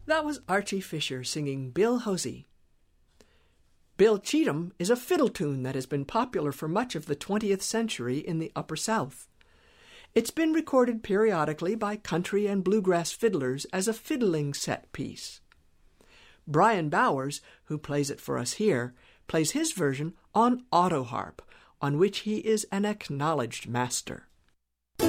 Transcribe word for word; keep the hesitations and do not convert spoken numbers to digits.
That was Archie Fisher singing Bill Hosey. Bill Cheatham is a fiddle tune that has been popular for much of the twentieth century in the Upper South. It's been recorded periodically by country and bluegrass fiddlers as a fiddling set piece. Brian Bowers, who plays it for us here, plays his version on autoharp, on which he is an acknowledged master.